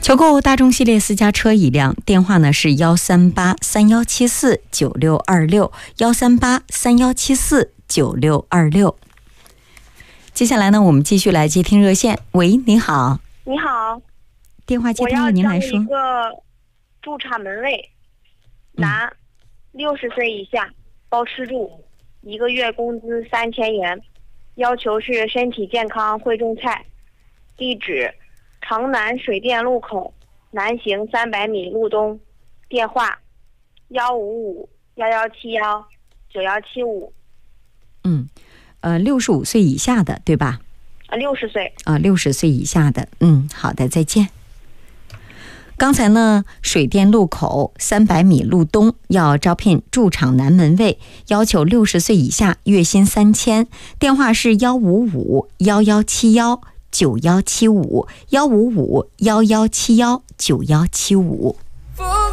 求购大众系列私家车一辆，电话呢是13831749626，13831749626。接下来呢，我们继续来接听热线。喂，你好。 你好， 电话接通了，您来说。 我要找一个驻场门卫，男，60岁以下，包吃住，1个月工资3000元，要求是身体健康，会种菜。地址：城南水电路口南行300米路东，电话15511719175。 65岁以下的，对吧 ？60岁。 60岁以下的。好的，再见。刚才呢，水电路口300米路东要招聘驻场男门卫，要求60岁以下，月薪3000，电话是15511719175，15511719175。